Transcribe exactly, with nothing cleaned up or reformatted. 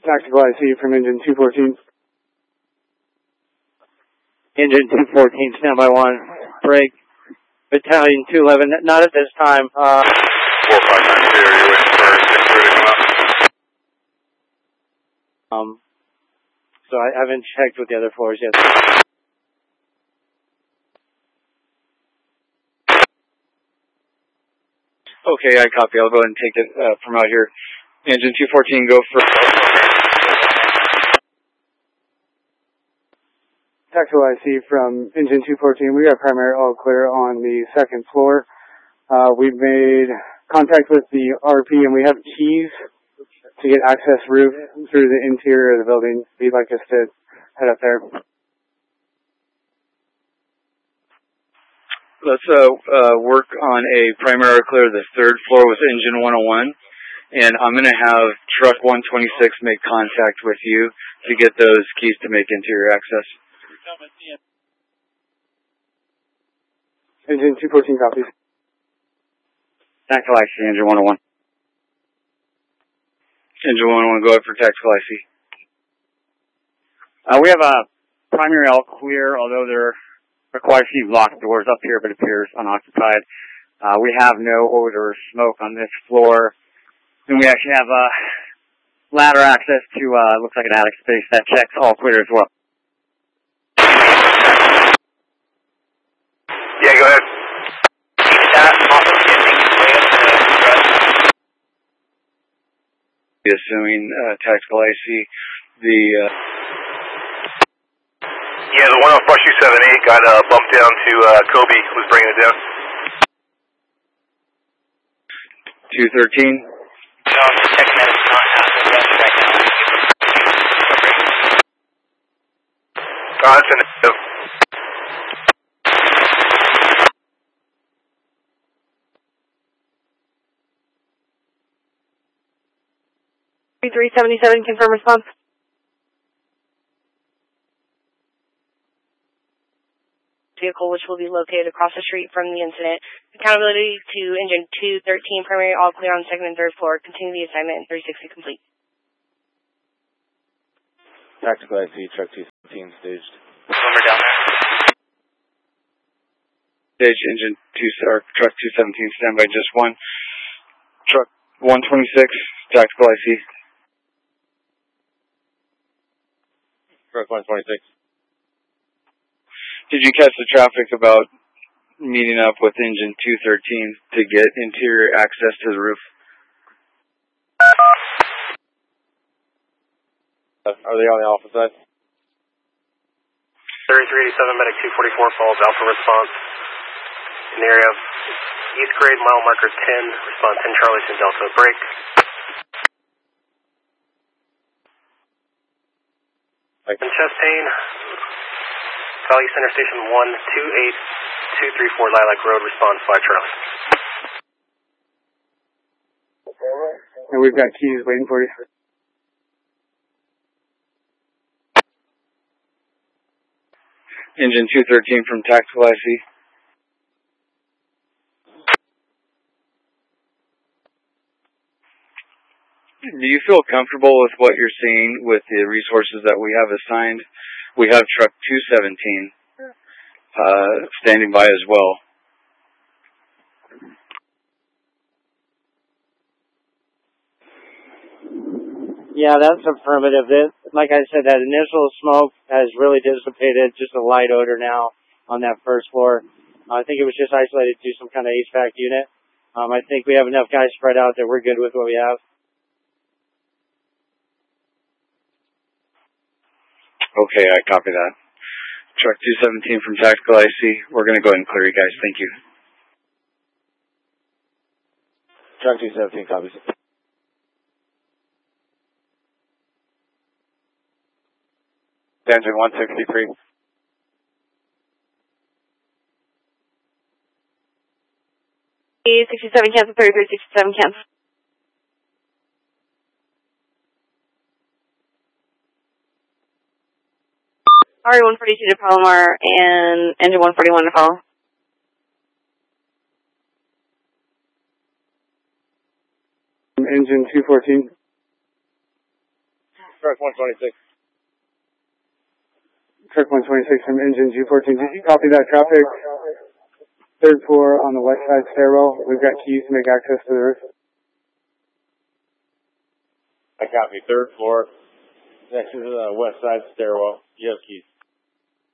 Tactical I C from engine two fourteen. Engine two fourteen, standby one, break. Battalion two eleven, not at this time. Uh, four five nine two, you're waiting for six three to come up. Um, so I haven't checked with the other floors yet. Okay, I copy. I'll go ahead and take it uh, from out here. Engine two fourteen, go for... Tactical I C from engine two fourteen. We got primary all clear on the second floor. Uh, we've made contact with the R P and we have keys to get access roof through the interior of the building. We'd like us to head up there. Let's uh, uh, work on a primary clear of the third floor with engine one oh one, and I'm going to have truck one twenty-six make contact with you to get those keys to make interior access. Engine two fourteen copies. Tactical I C, engine one oh one. Engine one oh one, go ahead for tactical I C. Uh, we have a primary all clear, although there are quite a few locked doors up here, but it appears unoccupied. Uh, we have no odor or smoke on this floor. And we actually have uh, ladder access to, uh, looks like an attic space that checks all clear as well. Yeah, go ahead. That also Assuming uh, tactical I C, the... Uh, Yeah, the one on Bush two seventy-eight got uh, bumped down to uh, Kobe, was bringing it down. two thirteen. No, I'm just checking that it's not happening yet right now. Uh, it's in the... three seventy-seven, confirm response. Vehicle, which will be located across the street from the incident. Accountability to engine two thirteen, primary all clear on second and third floor. Continue the assignment and three sixty complete. Tactical I C, truck two seventeen staged. Number down there. Stage engine two, or truck two seventeen, standby just one. Truck one twenty-six, tactical I C. Truck one twenty-six. Did you catch the traffic about meeting up with engine two thirteen to get interior access to the roof? Uh, are they on the alpha side? thirty-three eighty-seven, medic two forty-four falls, alpha response in the area. East grade, mile marker ten, response ten Charlie, ten Delta, break. Like, And chest pain. Valley Center Station one two eight two three four Lilac Road, response five Charlie. And we've got keys waiting for you. Engine two thirteen from tactical I C. Do you feel comfortable with what you're seeing with the resources that we have assigned? We have truck two seventeen uh, standing by as well. Yeah, that's affirmative. It, like I said, that initial smoke has really dissipated, just a light odor now on that first floor. I think it was just isolated to some kind of H V A C unit. Um, I think we have enough guys spread out that we're good with what we have. Okay, I copy that. Truck two seventeen from tactical I C. We're going to go ahead and clear you guys. Thank you. truck two seventeen copies. Engine one sixty-three. sixty-seven cancel, thirty-three sixty-seven cancel. R E one forty-two to Palomar and engine one forty-one to follow. Engine two fourteen. Truck one twenty-six. Truck one twenty-six from engine two fourteen. Did you copy that traffic? Third floor on the west side stairwell. We've got keys to make access to the roof. I copy. Third floor, next to the west side stairwell. You have keys.